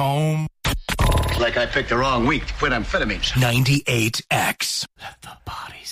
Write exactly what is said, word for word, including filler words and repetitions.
home. Like I picked the wrong week to quit amphetamines. ninety-eight X. Let the bodies